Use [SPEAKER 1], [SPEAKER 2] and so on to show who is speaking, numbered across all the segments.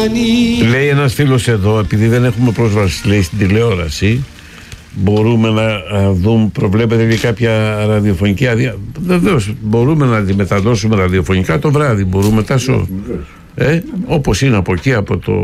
[SPEAKER 1] Λέει ένας φίλος εδώ, επειδή δεν έχουμε πρόσβαση, λέει, στην τηλεόραση, μπορούμε να δούμε, προβλέπετε και κάποια ραδιοφωνική άδεια? Βεβαίως, μπορούμε να αντιμεταδώσουμε ραδιοφωνικά το βράδυ, μπορούμε Τάσο. Όπως είναι από εκεί, από το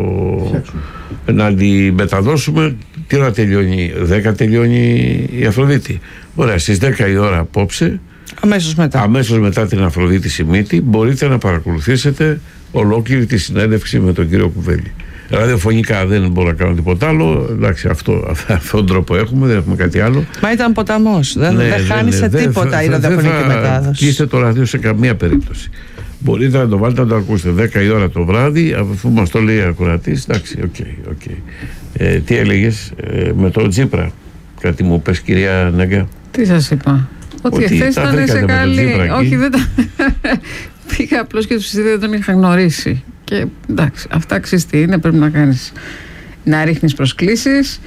[SPEAKER 1] να αντιμεταδώσουμε. Τι ώρα τελειώνει? 10 τελειώνει η Αφροδίτη. Ωραία, στις 10 η ώρα απόψε, αμέσως μετά την Αφροδίτη Σιμίτη, μπορείτε να παρακολουθήσετε ολόκληρη τη συνέντευξη με τον κύριο Κουβέλη. Ραδιοφωνικά δεν μπορώ να κάνω τίποτα άλλο. Εντάξει, αυτόν τον τρόπο έχουμε, δεν έχουμε κάτι άλλο.
[SPEAKER 2] Μα ήταν ποταμός. Δεν χάνει σε τίποτα η ραδιοφωνική μετάδοση.
[SPEAKER 1] Κλείστε το ράδιο σε καμία περίπτωση. Μπορείτε να το βάλετε να το ακούσετε 10 η ώρα το βράδυ, αφού μας το λέει ακροατής. Εντάξει, οκ. Τι έλεγες με το Τσίπρα? Κάτι μου πες, κυρία Νέγκα?
[SPEAKER 3] Τι σας είπα? Ότι εχθές ήταν σε καλή. Όχι, δεν τα. Πήγα απλώς και τους είδε, δεν τον είχα γνωρίσει. Και εντάξει, αυτά ξύστη είναι, πρέπει να κάνεις, να ρίχνεις προσκλήσεις,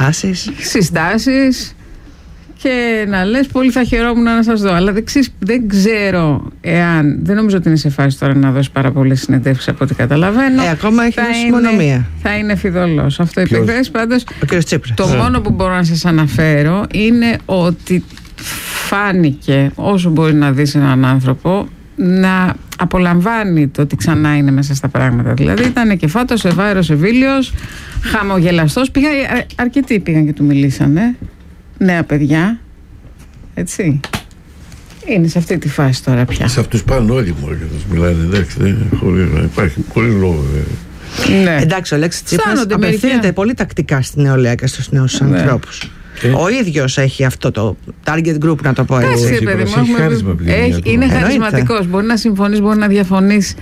[SPEAKER 3] συστάσεις και να λες πολύ θα χαιρόμουν να σας δω. Αλλά δεν ξέρω εάν, δεν νομίζω ότι είναι σε φάση τώρα να δώσει πάρα πολλές συνεντεύξεις από ό,τι καταλαβαίνω.
[SPEAKER 2] Ακόμα έχει μόνο μία.
[SPEAKER 3] Θα είναι φιδωλός. Αυτό είπε πάντως.
[SPEAKER 2] Ο κ. Τσίπρας.
[SPEAKER 3] Το μόνο που μπορώ να σας αναφέρω είναι ότι φάνηκε, όσο μπορεί να δεις έναν άνθρωπο, να απολαμβάνει το ότι ξανά είναι μέσα στα πράγματα. Δηλαδή ήταν κεφάτος, ευάερος, ευήλιος, χαμογελαστός. Αρκετοί πήγαν και του μιλήσανε. Νέα παιδιά. Έτσι. Είναι σε αυτή τη φάση τώρα πια.
[SPEAKER 1] Σε αυτούς πάνε όλοι μόνο και τους μιλάνε. Εντάξει, δεν υπάρχει πολύ λόγο.
[SPEAKER 3] Ναι.
[SPEAKER 2] Εντάξει, ο Αλέξης Τσίπρας απευθύνεται πολύ τακτικά στην νεολαία και στους νέους ανθρώπους. Ο ίδιος έχει αυτό το target group, να το πω έτσι.
[SPEAKER 3] Είναι χαρισματικός. Μπορεί να συμφωνείς, μπορεί να διαφωνείς.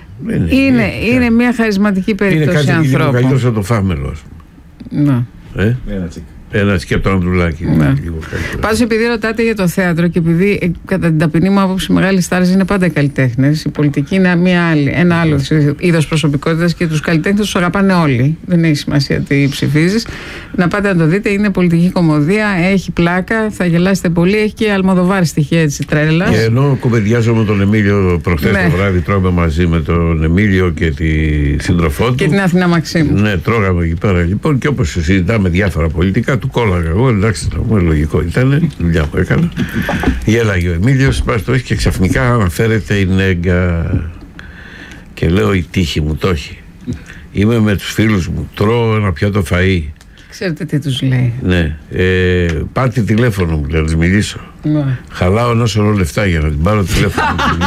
[SPEAKER 3] Είναι μια χαρισματική περίπτωση ανθρώπου.
[SPEAKER 1] Είναι καλύτερος από το Φάμελο.
[SPEAKER 3] Ναι.
[SPEAKER 1] Ένα και από τον Ανδρουλάκη.
[SPEAKER 3] Πάντως, επειδή ρωτάτε για το θέατρο και επειδή κατά την ταπεινή μου άποψη μεγάλοι στάρες είναι πάντα καλλιτέχνες, η πολιτική είναι ένα άλλο είδος προσωπικότητας και τους καλλιτέχνες τους αγαπάνε όλοι. Δεν έχει σημασία τι ψηφίζεις. Να πάτε να το δείτε, είναι πολιτική κωμωδία, έχει πλάκα, θα γελάσετε πολύ, έχει και Αλμοδοβάρ στοιχεία έτσι τρέλας. Και
[SPEAKER 1] ενώ κουβεντιάζω με τον Εμίλιο προχθές το βράδυ, τρώμε μαζί με τον Εμίλιο και τη σύντροφό του.
[SPEAKER 3] Και την Αθηνά Μαξίμου.
[SPEAKER 1] Ναι, τρώγαμε εκεί πέρα λοιπόν και όπως συζητάμε διάφορα πολιτικά. Του κόλλαγα εγώ, εντάξει, λογικό ήταν, δουλειά που έκανα. Γέλαγε ο Εμίλιος, και ξαφνικά αναφέρεται η Νέγκα και λέω η τύχη μου το έχει. Είμαι με τους φίλους μου, τρώω ένα πιάτο φαΐ.
[SPEAKER 3] Ξέρετε τι τους λέει?
[SPEAKER 1] Ναι, πάρτε τηλέφωνο μου, να τους μιλήσω.
[SPEAKER 3] Ναι.
[SPEAKER 1] Χαλάω ένα σωρό λεφτά για να την πάρω τηλέφωνο.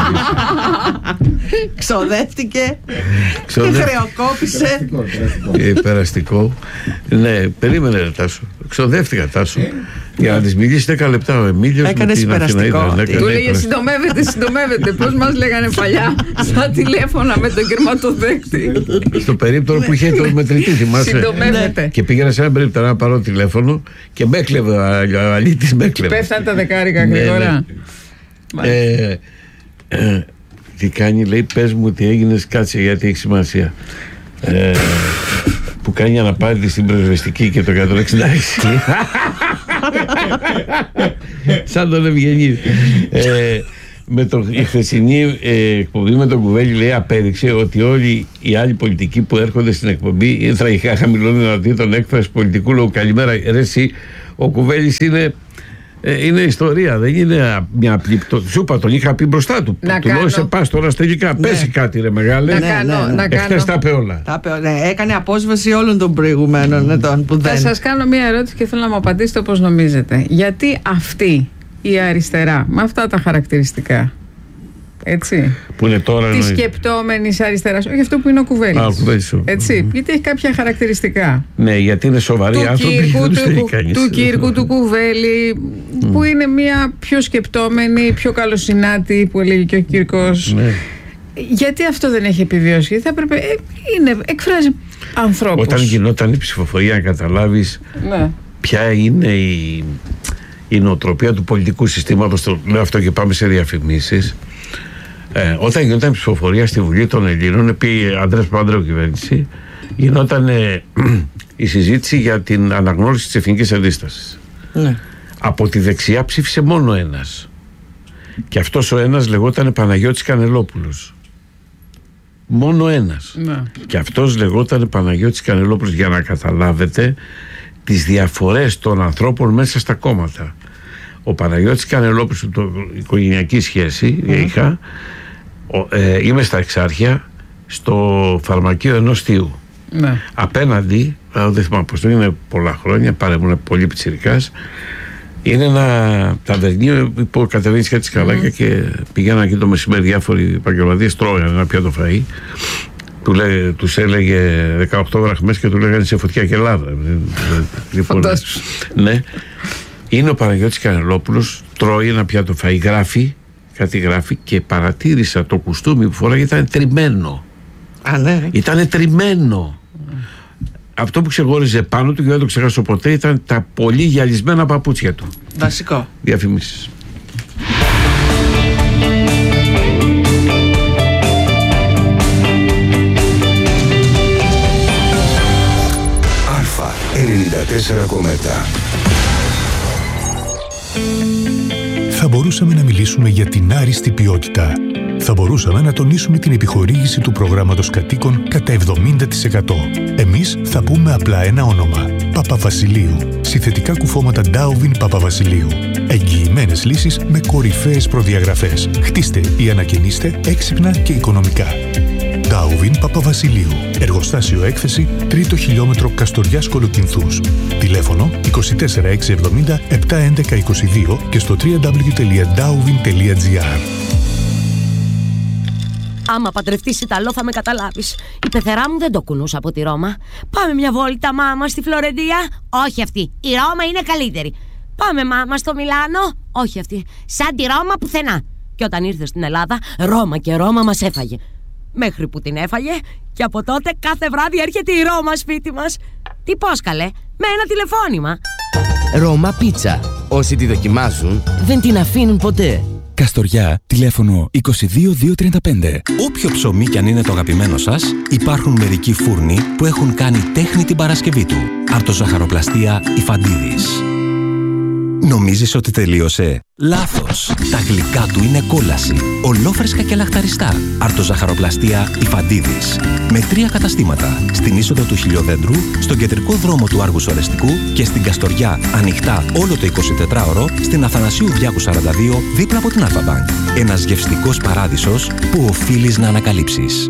[SPEAKER 2] Ξοδεύτηκε και χρεοκόπησε.
[SPEAKER 1] Περαστικό. Ναι, περίμενε Τάσο. Ξοδεύτηκα Τάσο. Για να της μιλήσει 10 λεπτά ο Εμίλιος.
[SPEAKER 2] Έκανες περαστικό.
[SPEAKER 3] Του λέγε συντομεύεται. Πώς μας λέγανε παλιά στα τηλέφωνα με τον κερματοδέκτη.
[SPEAKER 1] Στο περίπτωρο που είχε το μετρητή, θυμάσαι?
[SPEAKER 3] Συντομεύεται.
[SPEAKER 1] Και πήγαινα σε ένα περίπτωρο να πάρω τηλέφωνο και με έκλεβε ο αλήτης, με έκλεβε.
[SPEAKER 3] Πέφτανε τα δεκάρικα γρήγορα.
[SPEAKER 1] Τι κάνει, λέει, πες μου τι έγινες, κάτσε γιατί έχει σημασία. Που κάνει αναπάρτη στην πρεσβεστική και το 166. Σαν τον Ευγενή. Η χθεσινή εκπομπή με τον Κουβέλη, λέει, απέδειξε ότι όλοι οι άλλοι πολιτικοί που έρχονται στην εκπομπή είναι τραγικά χαμηλών δυνατήτων έκφραση πολιτικού λόγου. Καλημέρα, ρε εσύ, ο Κουβέλης είναι ιστορία, δεν είναι μια απλή. Σου είπα, τον είχα πει μπροστά του. Του λέω σε πας τώρα στελικά. Πέσει κάτι, ρε μεγάλε. Εχθές τα είπε όλα.
[SPEAKER 2] Έκανε απόσβεση όλων των προηγουμένων που δεν.
[SPEAKER 3] Θα σας κάνω μια ερώτηση και θέλω να μου απαντήσετε όπως νομίζετε. Γιατί αυτή η αριστερά, με αυτά τα χαρακτηριστικά, έτσι,
[SPEAKER 1] που είναι τώρα
[SPEAKER 3] τη σκεπτόμενη αριστερά, όχι αυτό που είναι ο Κουβέλης. Έτσι, γιατί έχει κάποια χαρακτηριστικά.
[SPEAKER 1] Ναι, γιατί είναι σοβαροί άνθρωποι.
[SPEAKER 3] Του Κύρκου, του Κουβέλη, που είναι μια πιο σκεπτόμενη, πιο καλοσυνάτη, που έλεγε και ο Κύρκος. Ναι. Γιατί αυτό δεν έχει επιβιώσει? Γιατί θα έπρεπε. Εκφράζει ανθρώπους.
[SPEAKER 1] Όταν γινόταν η ψηφοφορία, να καταλάβεις ποια είναι η νοοτροπία του πολιτικού συστήματος. Το λέω αυτό και πάμε σε διαφημίσεις. Όταν γινόταν η ψηφοφορία στη Βουλή των Ελλήνων, επί Ανδρέας Παπανδρέου κυβέρνηση, γινόταν η συζήτηση για την αναγνώριση της Εθνικής Αντίστασης. Ναι. Από τη δεξιά ψήφισε μόνο ένας. Και αυτός ο ένας λεγόταν Παναγιώτης Κανελόπουλος. Μόνο ένας.
[SPEAKER 3] Ναι.
[SPEAKER 1] Και αυτός λεγόταν Παναγιώτης Κανελόπουλος, για να καταλάβετε τις διαφορές των ανθρώπων μέσα στα κόμματα. Ο Παναγιώτης Κανελόπουλος, οικογενειακή σχέση είχα, είμαι στα Εξάρχεια, στο φαρμακείο ενός θείου.
[SPEAKER 3] Ναι.
[SPEAKER 1] Απέναντι, δεν θυμάμαι πώς το είναι, πολλά χρόνια, ήμουν πολύ πιτσιρικάς, είναι ένα ταβερνίο που κατεβαίνεις κάτι σκαλάκια και πηγαίναν εκεί το μεσημέρι διάφοροι επαγγελματίες, τρώγανε ένα πιάτο φαΐ. Τους έλεγε 18 βραχμές και του λέγανε σε φωτιά και λάδα.
[SPEAKER 3] Φαντάσου.
[SPEAKER 1] Ναι. Είναι ο Παναγιώτης Κανελόπουλος, τρώει ένα πιάτο φαΐ, κάτι γράφει, και παρατήρησα το κουστούμι που φοράγε ήταν τριμμένο.
[SPEAKER 2] Ναι.
[SPEAKER 1] Ήταν τριμμένο. Αυτό που ξεχώριζε πάνω του και δεν το ξεχάσω ποτέ ήταν τα πολύ γυαλισμένα παπούτσια του.
[SPEAKER 2] Βασικό.
[SPEAKER 1] Διαφημίσεις.
[SPEAKER 4] Αλφα 94,7.
[SPEAKER 5] Θα μπορούσαμε να μιλήσουμε για την άριστη ποιότητα. Θα μπορούσαμε να τονίσουμε την επιχορήγηση του προγράμματος κατοίκων κατά 70%. Εμείς θα πούμε απλά ένα όνομα. Παπαβασιλείου. Συνθετικά κουφώματα Darwin Παπαβασιλείου. Εγγυημένες λύσεις με κορυφαίες προδιαγραφές. Χτίστε ή ανακαινίστε έξυπνα και οικονομικά. Darwin Παπαβασιλείου. Εργοστάσιο έκθεση 3ο χιλιόμετρο Καστοριάς Κολοκυνθούς. Τηλέφωνο 24670 71122 και στο www.darwin.gr.
[SPEAKER 6] Άμα παντρευτείς Ιταλό θα με καταλάβεις. Η πεθερά μου δεν το κουνούσε από τη Ρώμα. Πάμε μια βόλτα, μάμα, στη Φλωρεντία. Όχι αυτή. Η Ρώμα είναι καλύτερη. Πάμε, μάμα, στο Μιλάνο. Όχι αυτή. Σαν τη Ρώμα πουθενά. Και όταν ήρθε στην Ελλάδα, Ρώμα και Ρώμα μας έφαγε. Μέχρι που την έφαγε και από τότε κάθε βράδυ έρχεται η Ρώμα σπίτι μας. Τι πώς καλέ, με ένα τηλεφώνημα.
[SPEAKER 7] Ρώμα Πίτσα. Όσοι τη δοκιμάζουν δεν την αφήνουν ποτέ.
[SPEAKER 8] Καστοριά, τηλέφωνο 22235. Όποιο ψωμί κι αν είναι το αγαπημένο σας, υπάρχουν μερικοί φούρνοι που έχουν κάνει τέχνη την Παρασκευή του. Αρτοζαχαροπλαστεία Ιφαντίδης. Νομίζεις ότι τελείωσε? Λάθος! Τα γλυκά του είναι κόλαση. Ολόφρεσκα και λαχταριστά. Αρτοζαχαροπλαστεία Ιφαντίδης. Με 3 καταστήματα. Στην είσοδο του Χιλιοδέντρου, στον κεντρικό δρόμο του Άργους Ορεστικού και στην Καστοριά ανοιχτά όλο το 24ωρο στην Αθανασίου Διάκου 42 δίπλα από την Αλφα-Μπανκ. Ένας γευστικός παράδεισος που οφείλεις να ανακαλύψεις.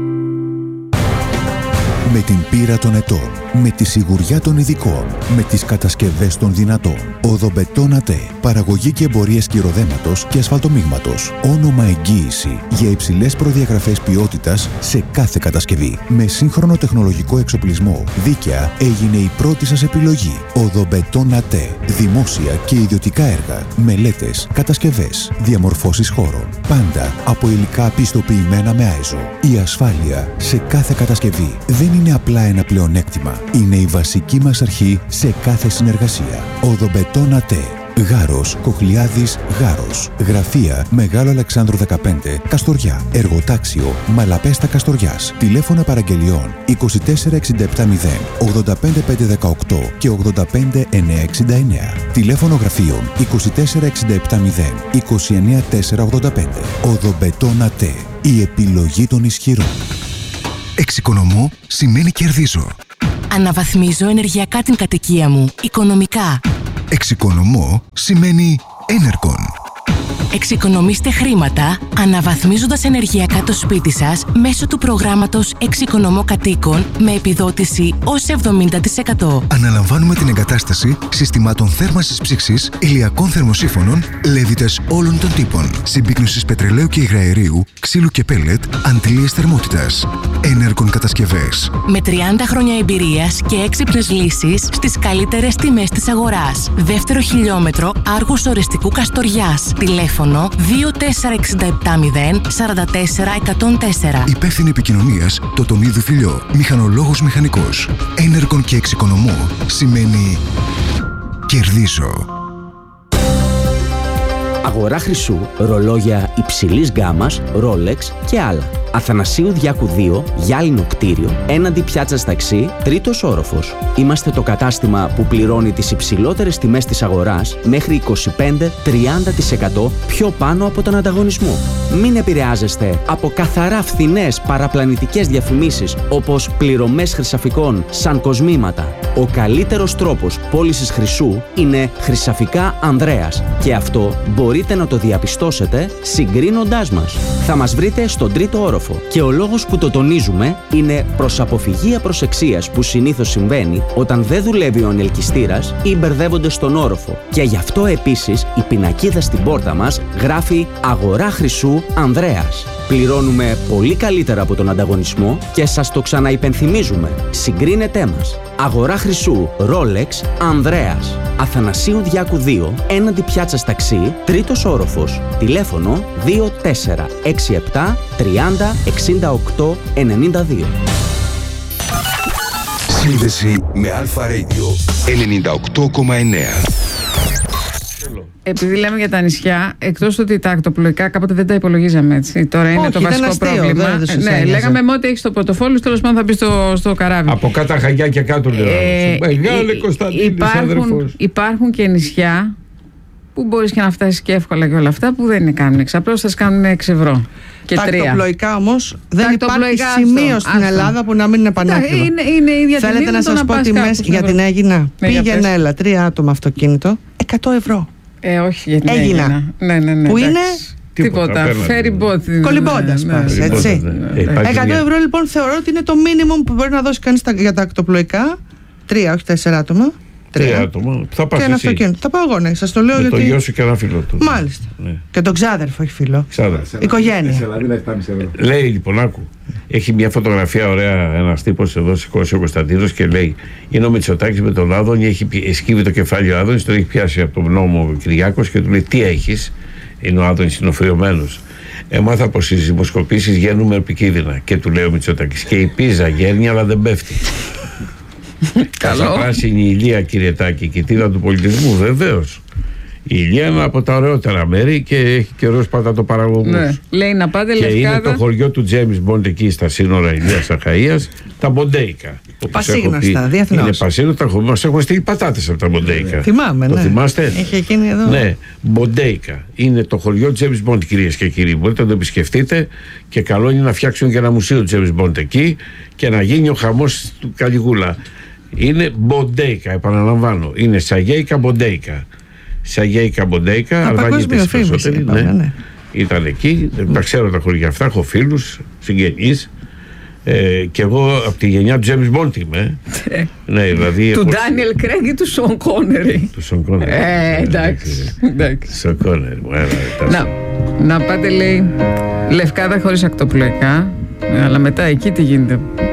[SPEAKER 9] Με την πείρα των ετών, με τη σιγουριά των ειδικών, με τις κατασκευές των δυνατών. Οδομπετόν ΑΤΕ. Παραγωγή και εμπορία σκυροδέματος και ασφαλτομίγματος. Όνομα εγγύηση για υψηλές προδιαγραφές ποιότητας σε κάθε κατασκευή. Με σύγχρονο τεχνολογικό εξοπλισμό. Δίκαια έγινε η πρώτη σας επιλογή. Οδομπετόν ΑΤΕ. Δημόσια και ιδιωτικά έργα. Μελέτες, κατασκευές, διαμορφώσεις χώρων. Πάντα από υλικά πιστοποιημένα με άιζο. Η ασφάλεια σε κάθε κατασκευή δεν είναι απλά ένα πλεονέκτημα. Είναι η βασική μας αρχή σε κάθε συνεργασία. Οδομπετόν ΑΤΕ. Γάρος, Κοχλιάδης, Γάρος. Γραφεία Μεγάλο Αλεξάνδρου 15, Καστοριά. Εργοτάξιο Μαλαπέστα Καστοριάς. Τηλέφωνα παραγγελιών 24670 85518 και 85969. Τηλέφωνο γραφείων 24670 29485. Οδομπετόν ΑΤΕ. Η επιλογή των ισχυρών.
[SPEAKER 4] Εξοικονομώ σημαίνει κερδίζω.
[SPEAKER 10] Αναβαθμίζω ενεργειακά την κατοικία μου, οικονομικά.
[SPEAKER 4] Εξοικονομώ σημαίνει Energon.
[SPEAKER 10] Εξοικονομήστε χρήματα αναβαθμίζοντας ενεργειακά το σπίτι σας μέσω του προγράμματος Εξοικονομώ Κατοίκων με επιδότηση ως 70%.
[SPEAKER 4] Αναλαμβάνουμε την εγκατάσταση συστημάτων θέρμανσης ψήξης, ηλιακών θερμοσύφωνων, λέβητες όλων των τύπων, συμπίκνωσης πετρελαίου και υγραερίου, ξύλου και πέλετ, αντλίες θερμότητας. Energon κατασκευές.
[SPEAKER 10] Με 30 χρόνια εμπειρίας και έξυπνες λύσεις στις καλύτερες τιμές της αγοράς. Δεύτερο χιλιόμετρο Άργους Ορεστικού Καστοριάς. Τηλέφωνο 24670 44104.
[SPEAKER 4] Υπεύθυνη επικοινωνίας Τοτονίδου Φιλιό. Μηχανολόγος μηχανικός. Energon και εξοικονομώ σημαίνει κερδίζω.
[SPEAKER 11] Αγορά χρυσού, ρολόγια υψηλής γκάμας, Rolex και άλλα. Αθανασίου Διάκου 2, γυάλινο κτίριο, έναντι πιάτσας ταξί, 3ος όροφος. Είμαστε το κατάστημα που πληρώνει τις υψηλότερες τιμές της αγοράς μέχρι 25-30% πιο πάνω από τον ανταγωνισμό. Μην επηρεάζεστε από καθαρά φθηνές παραπλανητικές διαφημίσεις όπως πληρωμές χρυσαφικών σαν κοσμήματα. Ο καλύτερος τρόπος πώλησης χρυσού είναι Χρυσαφικά Ανδρέας και αυτό μπορείτε να το διαπιστώσετε συγκρίνοντάς μας. Θα μας βρείτε στον 3ο όροφο και ο λόγος που το τονίζουμε είναι προς αποφυγή απροσεξίας που συνήθως συμβαίνει όταν δεν δουλεύει ο ανελκυστήρας ή μπερδεύονται στον όροφο. Και γι' αυτό επίσης η πινακίδα στην πόρτα μας γράφει «Αγορά χρυσού Ανδρέας». Πληρώνουμε πολύ καλύτερα από τον ανταγωνισμό και σας το ξαναυπενθυμίζουμε. Συγκρίνετέ μας. Αγορά χρυσού Rolex Ανδρέας. Αθανασίου Διάκου 2, έναντι πιάτσας ταξί, 3ος όροφος. Τηλέφωνο 2467 30 68 92.
[SPEAKER 4] Σύνδεση με Αλφα Radio 98,9.
[SPEAKER 3] Επειδή λέμε για τα νησιά, εκτός ότι τα ακτοπλοϊκά κάποτε δεν τα υπολογίζαμε έτσι. Τώρα είναι το βασικό πρόβλημα. Ναι, λέγαμε με ό,τι έχει στο πορτοφόλι, τέλος πάντων θα μπει στο καράβι.
[SPEAKER 1] Από κάτω Χαγιά και κάτω Μεγάλη Κωνσταντίνης, αδερφός.
[SPEAKER 3] Υπάρχουν και νησιά που μπορείς και να φτάσεις και εύκολα και όλα αυτά που δεν κάνουν 6, απλώς θα κάνουν 6 ευρώ. Και
[SPEAKER 2] τα
[SPEAKER 3] 3.
[SPEAKER 2] ακτοπλοϊκά όμως δεν υπάρχει σημείο στην Ελλάδα που να μην είναι πανάκριβο.
[SPEAKER 3] Είναι η ίδια.
[SPEAKER 2] Θέλετε να σας πω τιμές για την Έγινα? Πήγαινε, έλα, 3 άτομα αυτοκίνητο, 100 ευρώ.
[SPEAKER 3] Όχι, γιατί Έγινα. Ναι.
[SPEAKER 2] Που είναι
[SPEAKER 3] τίποτα. Ferry boat.
[SPEAKER 2] Κολυμπώντας πας, έτσι. 100 ευρώ λοιπόν θεωρώ ότι είναι το minimum που μπορεί να δώσει κανείς για τα ακτοπλοϊκά. 3, όχι 4 άτομα.
[SPEAKER 1] 3 άτομα. Θα πας
[SPEAKER 2] και ένα αυτοκίνητο. Θα πάω εγώ, ναι, σας το λέω.
[SPEAKER 1] Με το γιο σου και ένα φίλο του.
[SPEAKER 2] Μάλιστα. Ναι. Και τον ξάδερφο, όχι φίλο.
[SPEAKER 1] Ξάδερφο.
[SPEAKER 2] Οικογένεια.
[SPEAKER 1] Λέει λοιπόν, άκου. Έχει μια φωτογραφία ωραία ένας τύπος εδώ, σηκώσει ο Κωνσταντίνος και λέει: είναι ο Μητσοτάκης με τον Άδωνη, έχει σκύβει το κεφάλι ο Άδωνης, τον έχει πιάσει από τον νόμο ο Κυριάκος και του λέει: τι έχεις? Είναι ο Άδωνης συνοφριωμένος. Έμαθα από στις δημοσκοπήσεις γίνουμε επικίνδυνα. Και του λέει ο Μητσοτάκης: και η πίζα γέρνει, αλλά δεν πέφτει. Καλά πράσινη ηλία, κύριε Τάκη, κοιτίδα του πολιτισμού, βεβαίως. Η Ηλία είναι από τα ωραιότερα μέρη και έχει καιρός πατατοπαραγωγούς. Ναι.
[SPEAKER 3] Λέει να πάτε
[SPEAKER 1] και
[SPEAKER 3] Λευκάδα.
[SPEAKER 1] Είναι το χωριό του Τζέιμς Μποντ εκεί στα σύνορα Ηλίας Αχαΐας, τα Μποντέικα.
[SPEAKER 2] Πασίγνωστα, διεθνώς.
[SPEAKER 1] Είναι πασίγνωστα, μας έχουν στείλει πατάτες από τα Μποντέικα.
[SPEAKER 2] Θυμάμαι,
[SPEAKER 1] το θυμάστε?
[SPEAKER 2] Έχει εκείνη εδώ.
[SPEAKER 1] Ναι, Μποντέικα. Είναι το χωριό Τζέιμς Μποντ, κυρίες και κύριοι. Μπορείτε να το επισκεφτείτε και καλό είναι να φτιάξουν και ένα μουσείο Τζέιμς Μποντ εκεί και να γίνει ο χαμός του Καλιγούλα. Είναι Μποντέικα, επαναλαμβάνω. Είναι Σαγέικα Μποντέικα. Σαγέικα Μποντέικα, Αλβανίτες περισσότεροι. Ναι. Ήταν εκεί, τα ξέρω τα χωριά αυτά, έχω φίλους, συγγενείς. Και εγώ από τη γενιά του James Bond είμαι. Ναι, δηλαδή,
[SPEAKER 3] του Ντάνιελ Κρέγκ ή του Σον Κόνερι?
[SPEAKER 1] Του Σον Κόνερι.
[SPEAKER 3] Εντάξει.
[SPEAKER 1] Σον Κόνερι.
[SPEAKER 3] Να πάτε, λέει, Λευκάδα χωρίς ακτοπλοϊκά. Αλλά μετά εκεί τι γίνεται?